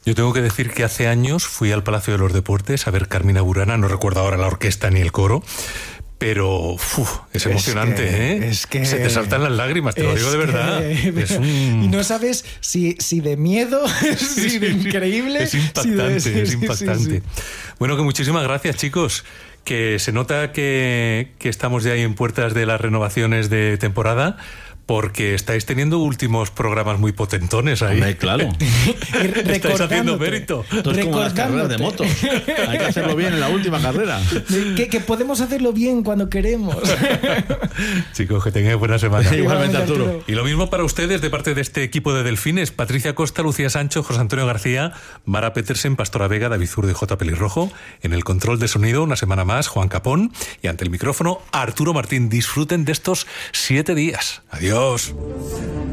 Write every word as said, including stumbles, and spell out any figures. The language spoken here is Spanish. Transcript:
Yo tengo que decir que hace años fui al Palacio de los Deportes a ver Carmina Burana, no recuerdo ahora la orquesta ni el coro, pero uf, es emocionante, es que, ¿eh? Es que, se te saltan las lágrimas, te lo digo de verdad. Que, es un... Y no sabes si, si de miedo, sí, si de increíble. Es impactante, si de... es sí, impactante. Sí, sí. Bueno, que muchísimas gracias, chicos. Que se nota que, que estamos ya ahí en puertas de las renovaciones de temporada, porque estáis teniendo últimos programas muy potentones ahí. Hombre, claro. Estáis haciendo mérito. Esto es como las carreras de motos. Hay que hacerlo bien en la última carrera. Que, que podemos hacerlo bien cuando queremos. Chicos, que tengáis buena semana. Igualmente, Arturo. Y lo mismo para ustedes de parte de este equipo de Delfines. Patricia Costa, Lucía Sancho, José Antonio García, Mara Petersen, Pastora Vega, David Zurdo y J. Pelirrojo. En el control de sonido, una semana más, Juan Capón. Y ante el micrófono, Arturo Martín. Disfruten de estos siete días. Adiós.